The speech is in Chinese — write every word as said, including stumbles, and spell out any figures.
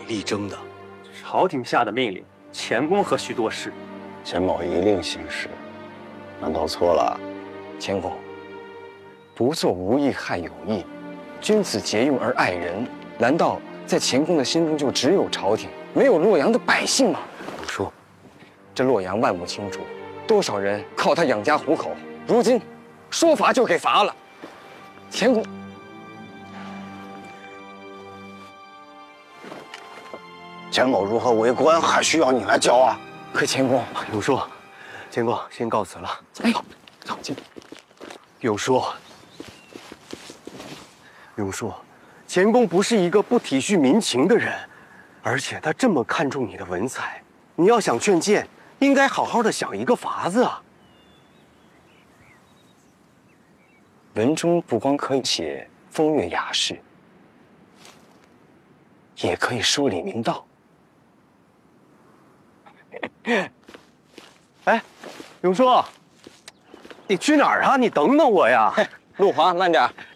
力争的。 朝廷下的命令，钱公何须多事？ 钱某一令行事，难道错了？ 钱公，不做无益害有益，君子节用而爱人，难道在钱公的心中就只有朝廷，没有洛阳的百姓吗？ 鲁叔， 这洛阳万亩清竹，多少人靠他养家糊口，如今说罚就给罚了。钱公， 钱某如何为官，还需要你来教啊？ 可钱公， 鲁叔，钱公先告辞了。 哎，走，进。 永叔，永叔，钱公不是一个不体恤民情的人，而且他这么看重你的文采，你要想劝谏，应该好好的想一个法子啊。 文中不光可以写风月雅士，也可以说理明道。 哎，永叔，你去哪儿啊？你等等我呀！ 路华，慢点。